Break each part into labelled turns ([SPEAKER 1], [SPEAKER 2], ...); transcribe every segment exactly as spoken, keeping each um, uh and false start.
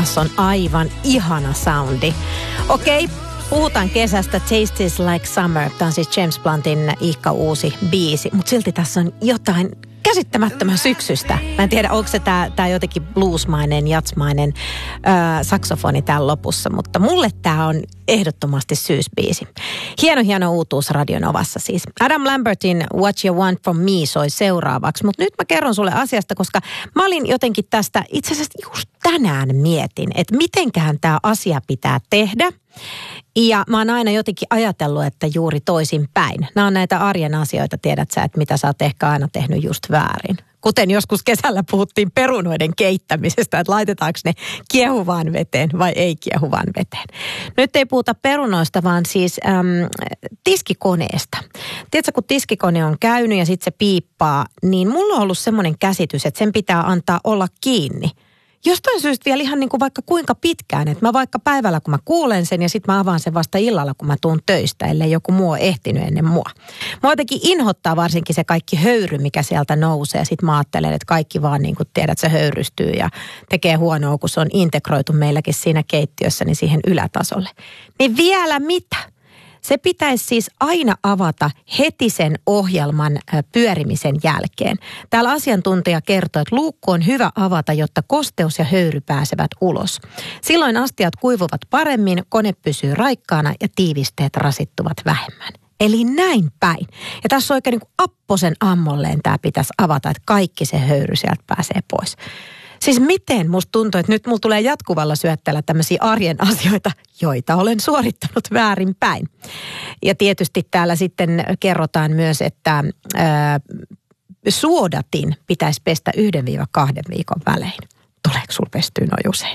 [SPEAKER 1] Tässä on aivan ihana soundi. Okei, okay, puhutaan kesästä. Taste is like summer. Tämä on siis James Bluntin ihka uusi biisi, mutta silti tässä on jotain käsittämättömän syksystä. Mä en tiedä, onko se tää, tää jotenkin bluesmainen, jatsmainen öö, saksofoni täällä lopussa, mutta mulle tää on ehdottomasti syysbiisi. Hieno, hieno uutuus Radio Novassa siis. Adam Lambertin What You Want From Me soi seuraavaksi, mutta nyt mä kerron sulle asiasta, koska mä olin jotenkin tästä itse asiassa just tänään mietin, että mitenköhän tää asia pitää tehdä. Ja mä oon aina jotenkin ajatellut, että juuri toisin päin. Nämä on näitä arjen asioita, tiedät sä, että mitä sä oot ehkä aina tehnyt just väärin. Kuten joskus kesällä puhuttiin perunoiden keittämisestä, että laitetaanko ne kiehuvaan veteen vai ei kiehuvaan veteen. Nyt ei puhuta perunoista, vaan siis äm, tiskikoneesta. Tiedätkö, kun tiskikone on käynyt ja sitten se piippaa, niin mulla on ollut semmoinen käsitys, että sen pitää antaa olla kiinni. Jostain syystä vielä ihan niin kuin vaikka kuinka pitkään, että mä vaikka päivällä kun mä kuulen sen ja sitten mä avaan sen vasta illalla kun mä tuun töistä, ellei joku muu ole ehtinyt ennen mua. Mua jotenkin inhottaa varsinkin se kaikki höyry, mikä sieltä nousee. Sitten mä ajattelen, että kaikki vaan niin kuin tiedät, se höyrystyy ja tekee huonoa, kun se on integroitu meilläkin siinä keittiössä niin siihen ylätasolle. Niin vielä mitä? Se pitäisi siis aina avata heti sen ohjelman pyörimisen jälkeen. Täällä asiantuntija kertoo, että luukku on hyvä avata, jotta kosteus ja höyry pääsevät ulos. Silloin astiat kuivuvat paremmin, kone pysyy raikkaana ja tiivisteet rasittuvat vähemmän. Eli näin päin. Ja tässä oikein niin kuin apposen ammolleen tämä pitäisi avata, että kaikki se höyry sieltä pääsee pois. Siis miten musta tuntuu, että nyt mulla tulee jatkuvalla syötteellä tämmöisiä arjen asioita, joita olen suorittanut väärinpäin. Ja tietysti täällä sitten kerrotaan myös, että ää, suodatin pitäisi pestä yhden viiva kahden viikon välein. Tuleeko sulla pestyä noin usein?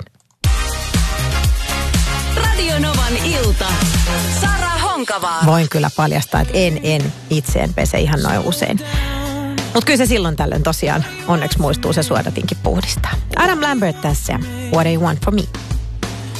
[SPEAKER 2] Radio Novan ilta. Sara Honkavaara.
[SPEAKER 1] Voin kyllä paljastaa, että en, en itse en pese ihan noin usein. Mutta kyllä se silloin tällöin tosiaan onneksi muistuu se suodatinkin puhdistaa. Adam Lambert tässä. What do you want from me?